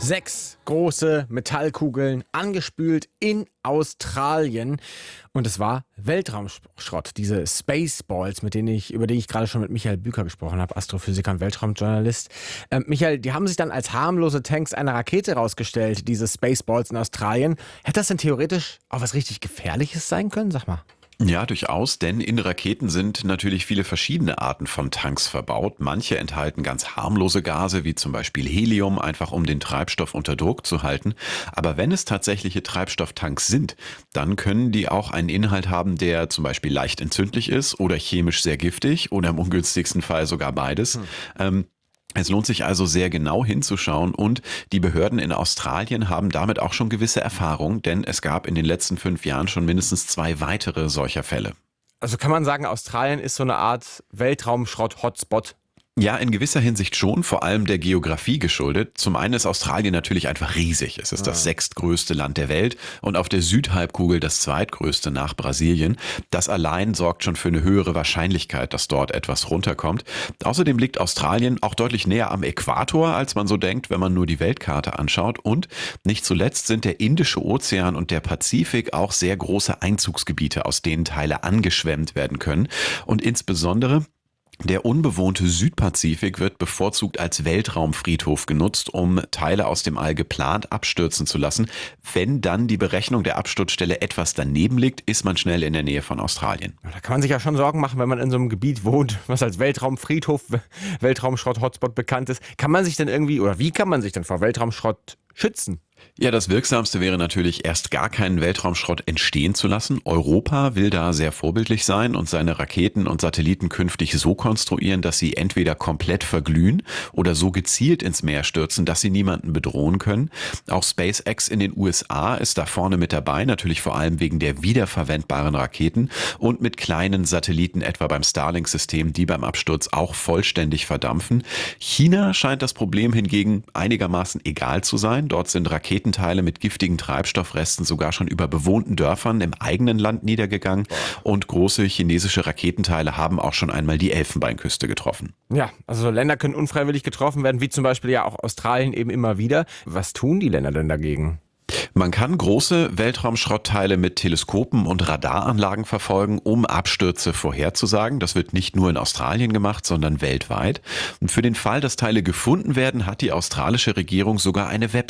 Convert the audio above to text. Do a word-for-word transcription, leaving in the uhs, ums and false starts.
Sechs große Metallkugeln, angespült in Australien. Und es war Weltraumschrott, diese Spaceballs, mit denen ich, über die ich gerade schon mit Michael Büker gesprochen habe, Astrophysiker und Weltraumjournalist. Ähm, Michael, die haben sich dann als harmlose Tanks einer Rakete rausgestellt, diese Spaceballs in Australien. Hätte das denn theoretisch auch was richtig Gefährliches sein können? Sag mal. Ja, durchaus, denn in Raketen sind natürlich viele verschiedene Arten von Tanks verbaut. Manche enthalten ganz harmlose Gase, wie zum Beispiel Helium, einfach um den Treibstoff unter Druck zu halten. Aber wenn es tatsächliche Treibstofftanks sind, dann können die auch einen Inhalt haben, der zum Beispiel leicht entzündlich ist oder chemisch sehr giftig oder im ungünstigsten Fall sogar beides. Hm. Ähm, Es lohnt sich also sehr genau hinzuschauen und die Behörden in Australien haben damit auch schon gewisse Erfahrung, denn es gab in den letzten fünf Jahren schon mindestens zwei weitere solcher Fälle. Also kann man sagen, Australien ist so eine Art Weltraumschrott-Hotspot. Ja, in gewisser Hinsicht schon, vor allem der Geografie geschuldet. Zum einen ist Australien natürlich einfach riesig. Es ist das sechstgrößte Land der Welt und auf der Südhalbkugel das zweitgrößte nach Brasilien. Das allein sorgt schon für eine höhere Wahrscheinlichkeit, dass dort etwas runterkommt. Außerdem liegt Australien auch deutlich näher am Äquator, als man so denkt, wenn man nur die Weltkarte anschaut. Und nicht zuletzt sind der Indische Ozean und der Pazifik auch sehr große Einzugsgebiete, aus denen Teile angeschwemmt werden können. Und insbesondere der unbewohnte Südpazifik wird bevorzugt als Weltraumfriedhof genutzt, um Teile aus dem All geplant abstürzen zu lassen. Wenn dann die Berechnung der Absturzstelle etwas daneben liegt, ist man schnell in der Nähe von Australien. Da kann man sich ja schon Sorgen machen, wenn man in so einem Gebiet wohnt, was als Weltraumfriedhof, Weltraumschrott-Hotspot bekannt ist. Kann man sich denn irgendwie, oder wie kann man sich denn vor Weltraumschrott schützen? Ja, das Wirksamste wäre natürlich, erst gar keinen Weltraumschrott entstehen zu lassen. Europa will da sehr vorbildlich sein und seine Raketen und Satelliten künftig so konstruieren, dass sie entweder komplett verglühen oder so gezielt ins Meer stürzen, dass sie niemanden bedrohen können. Auch SpaceX in den U S A ist da vorne mit dabei, natürlich vor allem wegen der wiederverwendbaren Raketen und mit kleinen Satelliten, etwa beim Starlink-System, die beim Absturz auch vollständig verdampfen. China scheint das Problem hingegen einigermaßen egal zu sein. Dort sind Raketen Raketenteile mit giftigen Treibstoffresten sogar schon über bewohnten Dörfern im eigenen Land niedergegangen und große chinesische Raketenteile haben auch schon einmal die Elfenbeinküste getroffen. Ja, also Länder können unfreiwillig getroffen werden, wie zum Beispiel ja auch Australien eben immer wieder. Was tun die Länder denn dagegen? Man kann große Weltraumschrottteile mit Teleskopen und Radaranlagen verfolgen, um Abstürze vorherzusagen. Das wird nicht nur in Australien gemacht, sondern weltweit. Und für den Fall, dass Teile gefunden werden, hat die australische Regierung sogar eine Website